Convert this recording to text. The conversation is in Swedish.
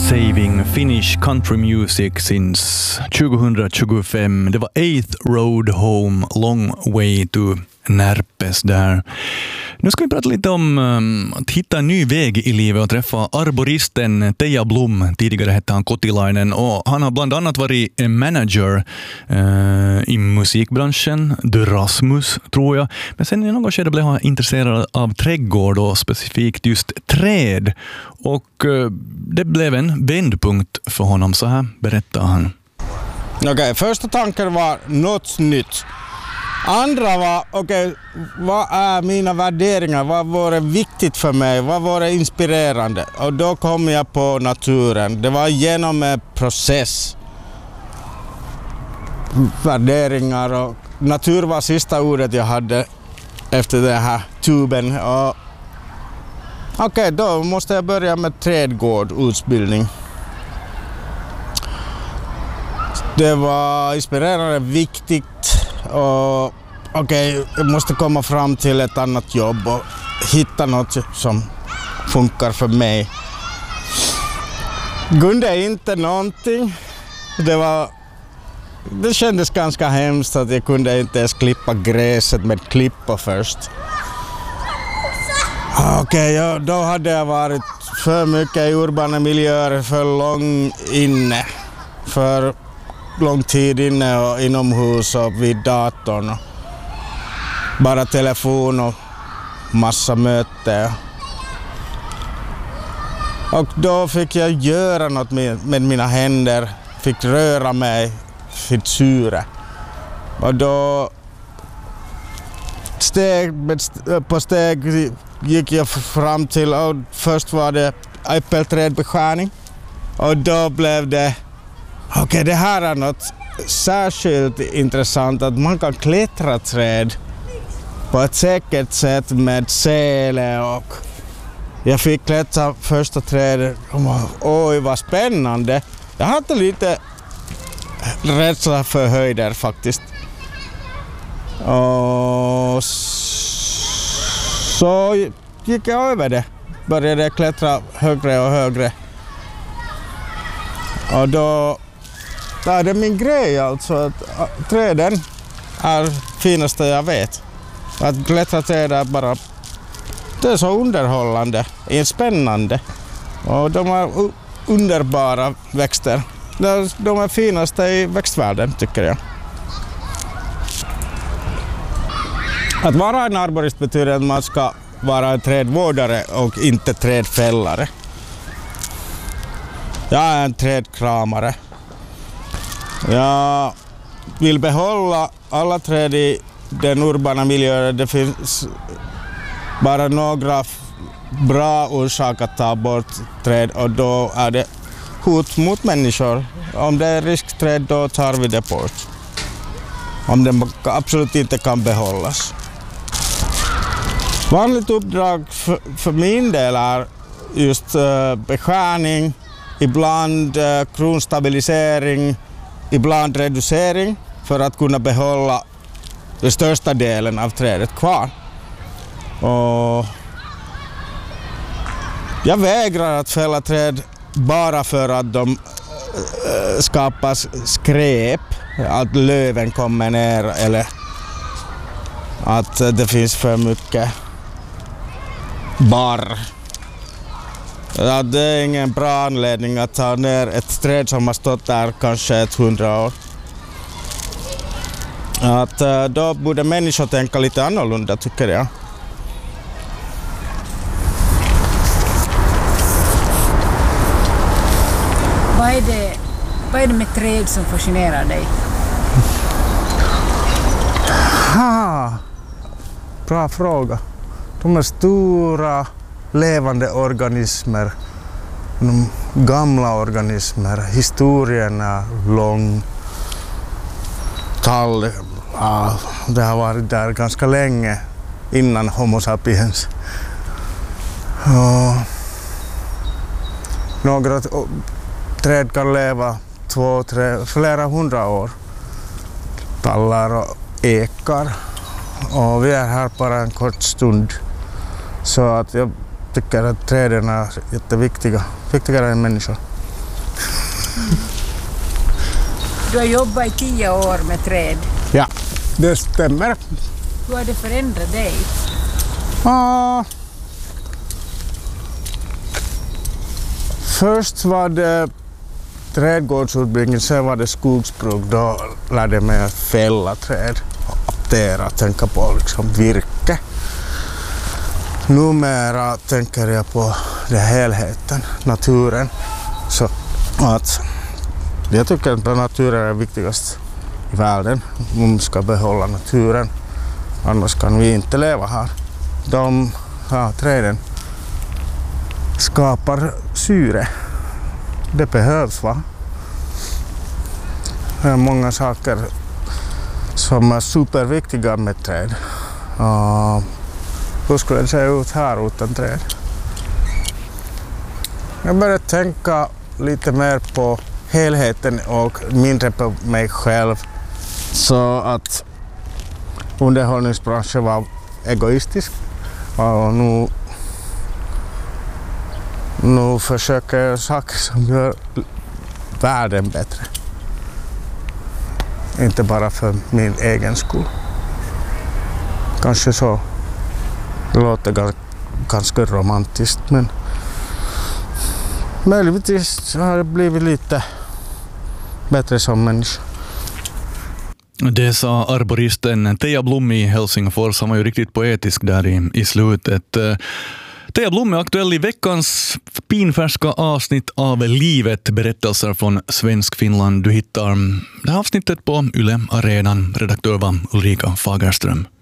Saving Finnish country music since 2025. Det var Eighth Road Home, Long Way to Närpes där. Nu ska vi prata lite om att hitta en ny väg i livet och träffa arboristen Teija Blom. Tidigare hette han Kotilainen och han har bland annat varit manager i musikbranschen, The Rasmus tror jag. Men sen i något skede blev han intresserad av trädgård och specifikt just träd. Och det blev en vändpunkt för honom, så här berättar han. Okej, första tanken var något nytt. Andra var, vad är mina värderingar? Vad var viktigt för mig? Vad var inspirerande? Och då kom jag på naturen. Det var genom en process. Värderingar och natur var sista ordet jag hade efter den här tuben. Okej, då måste jag börja med trädgårdsutbildning. Det var inspirerande, viktigt. Och jag måste komma fram till ett annat jobb och hitta något som funkar för mig. Kunde inte någonting. Det kändes ganska hemskt att jag kunde inte ens klippa gräset med klippa först. Då hade jag varit för mycket i urbana miljöer, för lång tid inne och inomhus och vid datorn. Bara telefon och massa möten. Och då fick jag göra något med mina händer, fick röra mig, fick syre. Och då steg på steg gick jag fram till, och först var det äppelträdbeskärning. Och då blev det det här är något särskilt intressant, att man kan klättra träd på ett säkert sätt med sele, och jag fick klättra första trädet. Oj, vad spännande. Jag hade lite rädsla för höjder faktiskt. Och så gick jag över det. Började klättra högre och högre. Och då är det min grej, alltså att träden är finaste jag vet. Att klättra träd är bara, det är så underhållande, är spännande. Och de är underbara växter. De är finaste i växtvärlden, tycker jag. Att vara en arborist betyder att man ska vara en trädvårdare och inte trädfällare. Jag är en trädkramare. Jag vill behålla alla träd i den urbana miljön. Det finns bara några bra orsaker att ta bort träd, och då är det hot mot människor. Om det är riskträd, då tar vi det bort. Om det absolut inte kan behållas. Vanligt uppdrag för min del är just beskärning, ibland kronstabilisering, ibland reducering, för att kunna behålla den största delen av trädet kvar. Och jag vägrar att fälla träd bara för att de skapar skräp, att löven kommer ner eller att det finns för mycket barr. Det är ingen bra anledning att ta ner ett träd som har stått där kanske 100 år. Då borde människor tänka lite annorlunda, tycker jag. Vad är det med träd som fascinerar dig? Bra fråga. De är stora, levande organismer. De gamla organismer. Historien är lång. Det har varit där ganska länge innan Homo sapiens. Några träd kan leva 2-3, flera hundra år. Tallar och ekar. Och vi är här bara en kort stund. Så att jag tycker att träden är jätteviktiga. Viktigare än människor. Du har jobbat i 10 år med träd. Ja, det stämmer. Hur har det förändrat dig? Först var det trädgårdsutbildning, sen var det skogsbruk. Då lärde jag mig att fälla träd och aptera, tänka på liksom virke. Numera tänker jag på den helheten, naturen. Så att jag tycker att naturen är viktigast i världen. Man ska behålla naturen, annars kan vi inte leva här. Träden skapar syre. Det behövs, va? Det är många saker som är superviktiga med träd. Hur skulle det se ut här utan träd? Jag började tänka lite mer på helheten och mindre på mig själv. Så att underhållningsbranschen var egoistisk. Och nu försöker jag saker som gör världen bättre. Inte bara för min egen skull. Kanske så. Det låter ganska romantiskt, men möjligtvis har det blivit lite bättre som människa. Det sa arboristen Teija Blom i Helsingfors. Han var ju riktigt poetisk där i slutet. Teija Blom är aktuell i veckans pinfärska avsnitt av Livet, berättelser från Svensk Finland. Du hittar det här avsnittet på Yle Arenan. Redaktör var Ulrika Fagerström.